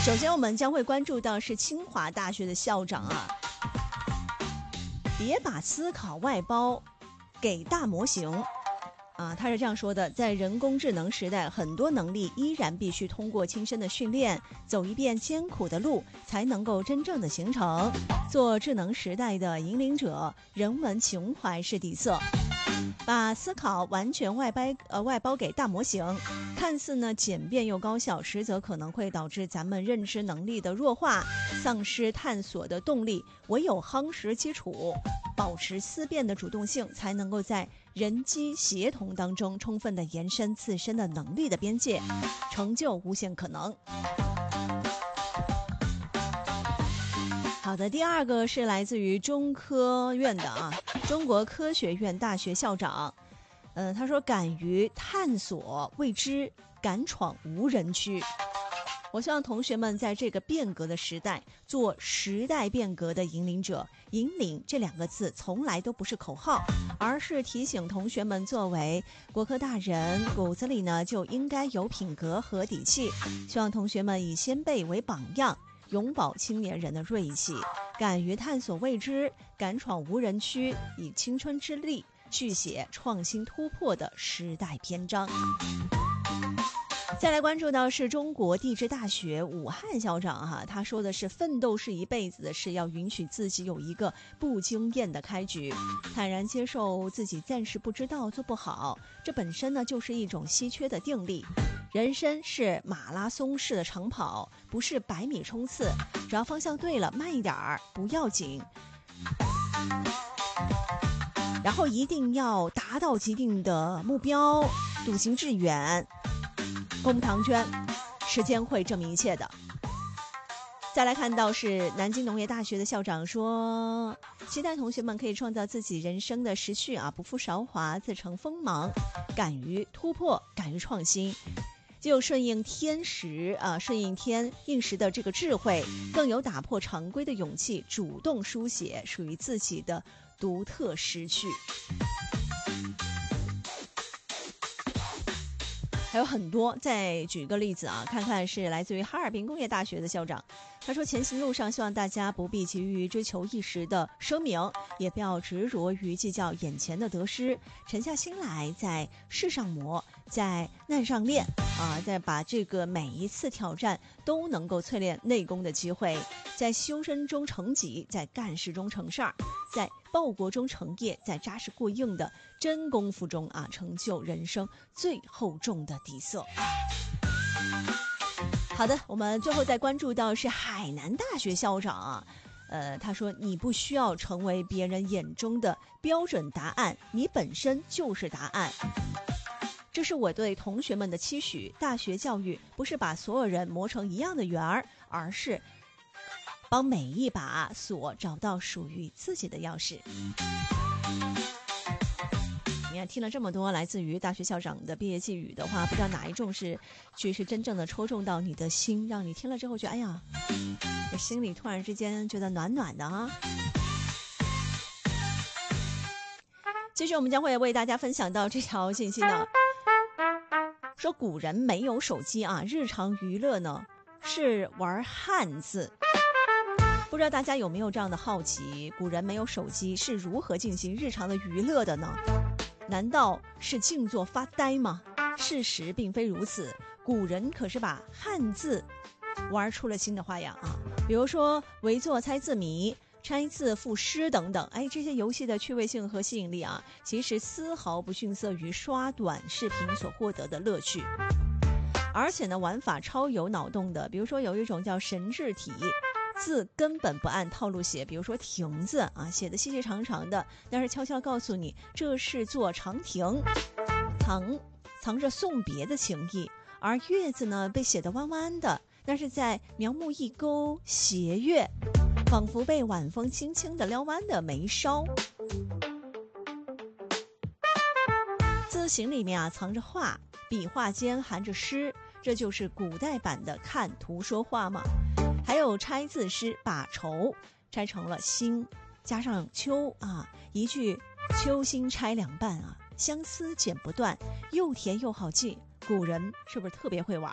首先我们将会关注到是清华大学的校长啊，别把思考外包给大模型啊，他是这样说的：在人工智能时代，很多能力依然必须通过亲身的训练，走一遍艰苦的路，才能够真正的形成。做智能时代的引领者，人文情怀是底色。把思考完全外包给大模型，看似呢简便又高效，实则可能会导致咱们认知能力的弱化，丧失探索的动力。唯有夯实基础，保持思辨的主动性，才能够在人机协同当中充分的延伸自身的能力的边界，成就无限可能。好的，第二个是来自于中科院的中国科学院大学校长，他说敢于探索未知，敢闯无人区。我希望同学们在这个变革的时代，做时代变革的引领者。引领这两个字从来都不是口号，而是提醒同学们，作为国科大人，骨子里呢就应该有品格和底气。希望同学们以先辈为榜样，永葆青年人的锐气，敢于探索未知，敢闯无人区，以青春之力续写创新突破的时代篇章。再来关注到是中国地质大学武汉校长他说的是奋斗是一辈子的事，要允许自己有一个不惊艳的开局，坦然接受自己暂时不知道做不好，这本身呢就是一种稀缺的定力。人生是马拉松式的长跑，不是100米冲刺，只要方向对了，慢一点儿不要紧，然后一定要达到既定的目标，笃行致远，功不唐捐，时间会证明一切的。再来看到是南京农业大学的校长说，期待同学们可以创造自己人生的时序不负韶华，自成锋芒，敢于突破，敢于创新，既有顺应天时顺应天应时的这个智慧，更有打破常规的勇气，主动书写属于自己的独特时序。还有很多，再举个例子看看是来自于哈尔滨工业大学的校长，他说前行路上希望大家不必急于追求一时的声名，也不要执着于计较眼前的得失，沉下心来，在事上磨，在难上练再把这个每一次挑战都能够淬炼内功的机会，在修身中成己，在干事中成事儿，在报国中成业，在扎实过硬的真功夫中成就人生最厚重的底色。好的，我们最后再关注到是海南大学校长他说你不需要成为别人眼中的标准答案，你本身就是答案。这是我对同学们的期许，大学教育不是把所有人磨成一样的圆儿，而是帮每一把锁找到属于自己的钥匙。你看，听了这么多来自于大学校长的毕业寄语的话，不知道哪一种是真正的戳中到你的心，让你听了之后觉得哎呀，我心里突然之间觉得暖暖的接着我们将会为大家分享到这条信息呢，说古人没有手机日常娱乐呢是玩汉字。不知道大家有没有这样的好奇，古人没有手机是如何进行日常的娱乐的呢？难道是静坐发呆吗？事实并非如此，古人可是把汉字玩出了新的花样比如说围坐猜字谜、拆字赋诗等等，这些游戏的趣味性和吸引力其实丝毫不逊色于刷短视频所获得的乐趣。而且呢，玩法超有脑洞的，比如说有一种叫神制体，字根本不按套路写，比如说亭字写的细细长长的，但是悄悄告诉你这是座长亭，藏着送别的情意。而月字呢被写得弯弯的，但是在描目一勾斜月，仿佛被晚风轻轻地撩弯的眉梢。字形里面藏着画，笔画间含着诗，这就是古代版的看图说话嘛。还有拆字诗，把愁拆成了心，加上秋一句秋心拆两半相思剪不断，又甜又好记。古人是不是特别会玩